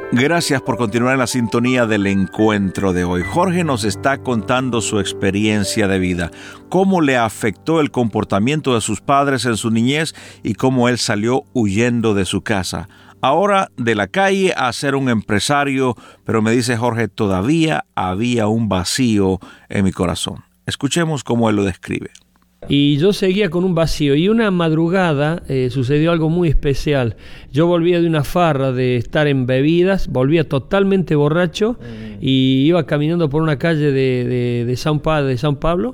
Gracias por continuar en la sintonía del encuentro de hoy. Jorge nos está contando su experiencia de vida, cómo le afectó el comportamiento de sus padres en su niñez y cómo él salió huyendo de su casa. Ahora de la calle a ser un empresario, pero me dice Jorge, todavía había un vacío en mi corazón. Escuchemos cómo él lo describe. Y yo seguía con un vacío, y una madrugada sucedió algo muy especial. Yo volvía de una farra de estar en bebidas, volvía totalmente borracho y iba caminando por una calle de São Paulo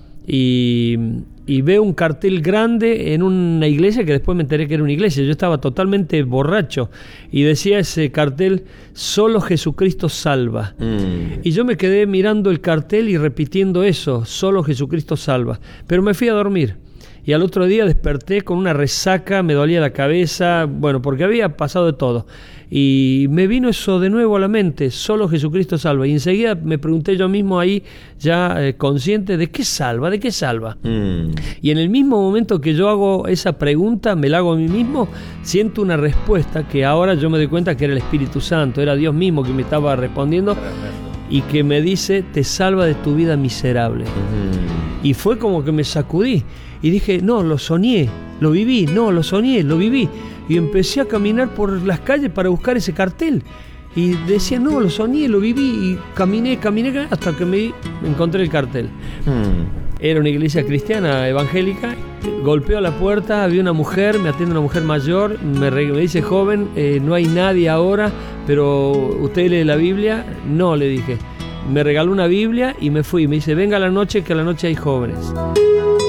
y veo un cartel grande en una iglesia que después me enteré que era una iglesia. Yo estaba totalmente borracho y decía ese cartel: solo Jesucristo salva. Y yo me quedé mirando el cartel y repitiendo eso: solo Jesucristo salva. Pero me fui a dormir y al otro día desperté con una resaca, me dolía la cabeza, bueno, porque había pasado de todo. Y me vino eso de nuevo a la mente: solo Jesucristo salva. Y enseguida me pregunté yo mismo ahí, ya consciente, ¿de qué salva? ¿De qué salva? Y en el mismo momento que yo hago esa pregunta, me la hago a mí mismo, siento una respuesta que ahora yo me doy cuenta que era el Espíritu Santo, era Dios mismo que me estaba respondiendo y que me dice: te salva de tu vida miserable. Y fue como que me sacudí y dije: no, lo soñé, lo viví, no, lo soñé, lo viví. Y empecé a caminar por las calles para buscar ese cartel. Y decía: no, lo soñé, lo viví. Y caminé hasta que me encontré el cartel. Era una iglesia cristiana, evangélica. Golpeo la puerta, había una mujer, me atiende una mujer mayor. Me dice: joven, no hay nadie ahora, pero ¿usted lee la Biblia? No, le dije. Me regaló una Biblia y me fui. Me dice: venga a la noche, que a la noche hay jóvenes.